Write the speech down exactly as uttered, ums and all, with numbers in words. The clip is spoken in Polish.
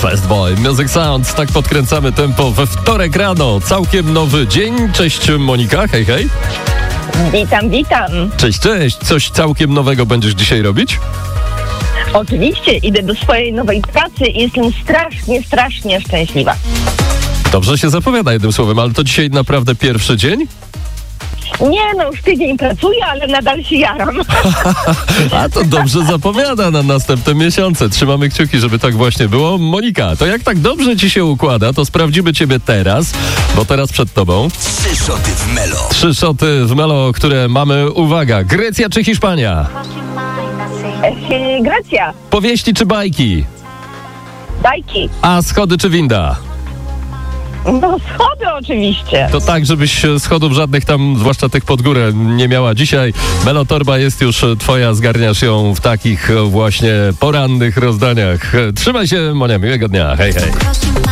Fastboy, Music Sounds. Tak podkręcamy tempo we wtorek rano. Całkiem nowy dzień. Cześć Monika, hej, hej. Witam, witam. Cześć, cześć. Coś całkiem nowego będziesz dzisiaj robić? Oczywiście, idę do swojej nowej pracy i jestem strasznie, strasznie szczęśliwa. Dobrze się zapowiada jednym słowem, ale to dzisiaj naprawdę pierwszy dzień? Nie, no już tydzień pracuję, ale nadal się jaram. A to dobrze zapowiada na następne miesiące. Trzymamy kciuki, żeby tak właśnie było. Monika, to jak tak dobrze ci się układa, to sprawdzimy ciebie teraz, bo teraz przed tobą Trzy szoty w Melo. trzy szoty w Melo, które mamy, uwaga, Grecja czy Hiszpania? E, Grecja, Powieści czy bajki? bajki. A schody czy winda? No schody oczywiście. To tak, żebyś schodów żadnych tam, zwłaszcza tych pod górę, nie miała dzisiaj. Melo Torba jest już twoja, zgarniasz ją w takich właśnie porannych rozdaniach. Trzymaj się, Monia, miłego dnia, hej, hej.